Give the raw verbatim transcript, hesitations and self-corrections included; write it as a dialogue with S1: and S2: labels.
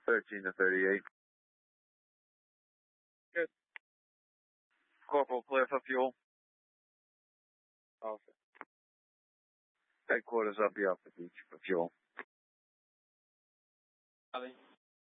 S1: thirteen to thirty-eight.
S2: Good.
S1: Corporal, clear for fuel.
S2: Awesome.
S1: Headquarters, I'll be off the beach for fuel.
S2: Copy.